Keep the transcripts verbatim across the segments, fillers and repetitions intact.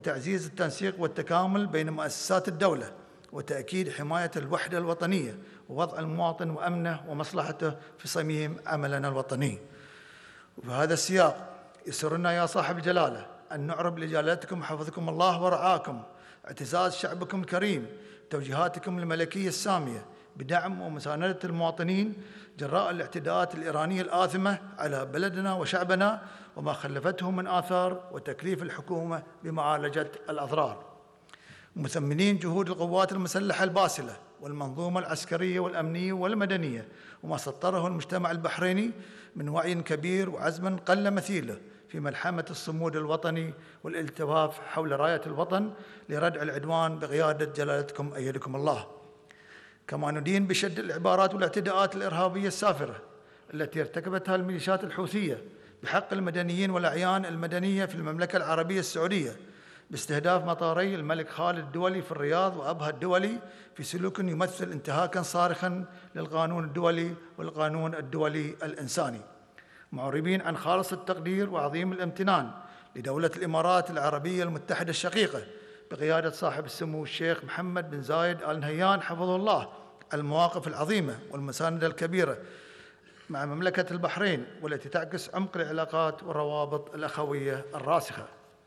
تعزيز التنسيق والتكامل بين مؤسسات الدولة، وتأكيد حماية الوحدة الوطنية ووضع المواطن وأمنه ومصلحته في صميم عملنا الوطني. وفي هذا السياق يسرنا يا صاحب الجلالة أن نعرب لجلالتكم حفظكم الله ورعاكم اعتزاز شعبكم الكريم، توجيهاتكم الملكية السامية بدعم ومساندة المواطنين جراء الاعتداءات الإيرانية الآثمة على بلدنا وشعبنا وما خلفته من آثار، وتكليف الحكومة بمعالجة الأضرار، مثمنين جهود القوات المسلحة الباسلة والمنظومة العسكرية والأمنية والمدنية وما سطره المجتمع البحريني من وعي كبير وعزم قل مثيله في ملحمة الصمود الوطني والالتفاف حول راية الوطن لردع العدوان بقيادة جلالتكم أيدكم الله. كما ندين بشد العبارات والاعتداءات الإرهابية السافرة التي ارتكبتها الميليشيات الحوثية بحق المدنيين والأعيان المدنية في المملكة العربية السعودية باستهداف مطاري الملك خالد الدولي في الرياض وأبها الدولي في سلوك يمثل انتهاكا صارخا للقانون الدولي والقانون الدولي الإنساني، معربين عن خالص التقدير وعظيم الامتنان لدولة الإمارات العربية المتحدة الشقيقة بقيادة صاحب السمو الشيخ محمد بن زايد آل نهيان حفظه الله المواقف العظيمة والمساندة الكبيرة مع مملكة البحرين، والتي تعكس عمق العلاقات والروابط الأخوية الراسخة.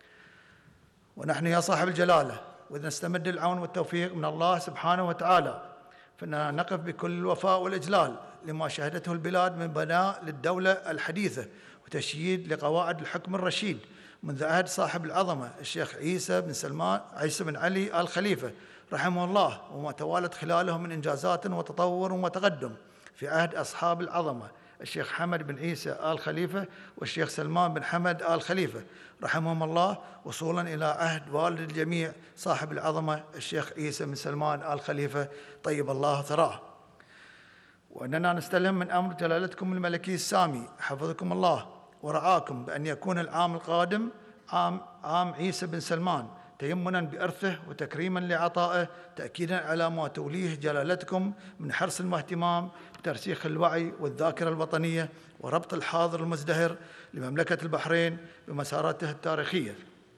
ونحن يا صاحب الجلالة وإذ نستمد العون والتوفيق من الله سبحانه وتعالى فإننا نقف بكل الوفاء والإجلال لما شهدته البلاد من بناء للدولة الحديثة وتشييد لقواعد الحكم الرشيد منذ عهد صاحب العظمة الشيخ عيسى بن سلمان عيسى بن علي آل خليفة رحمه الله، وما توالت خلاله من إنجازات وتطور وتقدم في عهد أصحاب العظمة الشيخ حمد بن عيسى آل خليفة والشيخ سلمان بن حمد آل خليفة رحمهم الله، وصولا إلى عهد والد الجميع صاحب العظمة الشيخ عيسى بن سلمان آل خليفة طيب الله ثراه. وأننا نستلهم من أمر جلالتكم الملكي السامي حفظكم الله ورعاكم بأن يكون العام القادم عام, عام عيسى بن سلمان تيمنا بإرثه وتكريما لعطائه، تأكيدا على ما توليه جلالتكم من حرص واهتمام بترسيخ الوعي والذاكرة الوطنية وربط الحاضر المزدهر لمملكة البحرين بمساراتها التاريخية.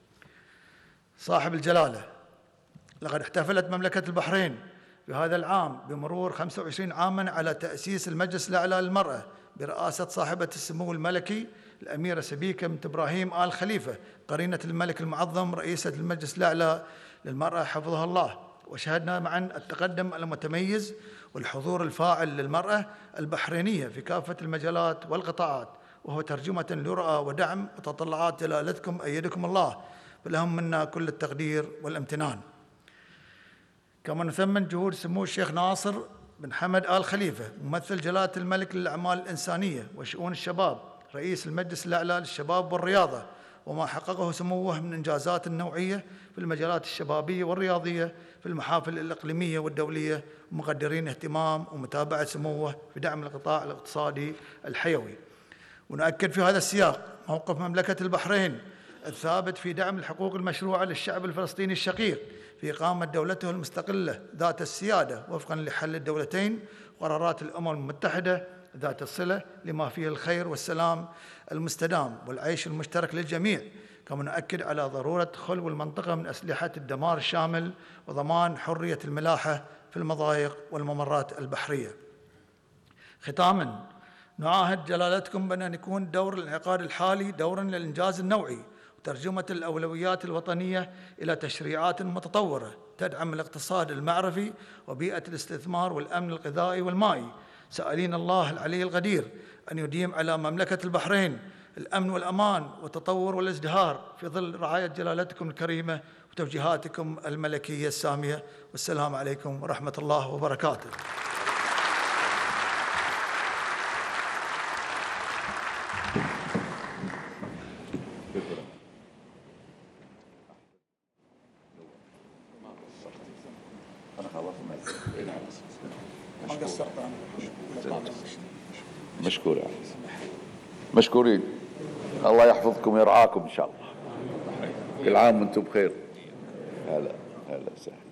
صاحب الجلالة، لقد احتفلت مملكة البحرين في هذا العام بمرور خمسة وعشرين عاما على تأسيس المجلس الأعلى للمرأة برئاسة صاحبة السمو الملكي الأميرة سبيكة بنت إبراهيم آل خليفة قرينة الملك المعظم رئيسة المجلس الأعلى للمرأة حفظها الله. وشهدنا معا التقدم المتميز والحضور الفاعل للمرأة البحرينية في كافة المجالات والقطاعات، وهو ترجمة لرؤى ودعم وتطلعات جلالتكم أيدكم الله، فلهم منا كل التقدير والامتنان. كما نثمن جهود سمو الشيخ ناصر بن حمد آل خليفة ممثل جلالة الملك للأعمال الإنسانية وشؤون الشباب رئيس المجلس الأعلى للشباب والرياضة، وما حققه سموه من إنجازات نوعية في المجالات الشبابية والرياضية في المحافل الإقليمية والدولية، مقدرين اهتمام ومتابعة سموه في دعم القطاع الاقتصادي الحيوي. ونؤكد في هذا السياق موقف مملكة البحرين الثابت في دعم الحقوق المشروعة للشعب الفلسطيني الشقيق في إقامة دولته المستقلة ذات السيادة وفقا لحل الدولتين وقرارات الأمم المتحدة ذات الصلة لما فيه الخير والسلام المستدام والعيش المشترك للجميع. كما نؤكد على ضرورة خلو المنطقة من أسلحة الدمار الشامل وضمان حرية الملاحة في المضايق والممرات البحرية. ختاما، نعاهد جلالتكم بأن يكون دور الانعقاد الحالي دورا للإنجاز النوعي وترجمة الأولويات الوطنية إلى تشريعات متطورة تدعم الاقتصاد المعرفي وبيئة الاستثمار والأمن الغذائي والمائي، سائلين الله العلي القدير أن يديم على مملكة البحرين الأمن والأمان والتطور والازدهار في ظل رعاية جلالتكم الكريمة وتوجيهاتكم الملكية السامية. والسلام عليكم ورحمة الله وبركاته. مشكور مشكورين. الله يحفظكم ويرعاكم إن شاء الله. كل عام وانتم بخير. هلا هلا وسهلا.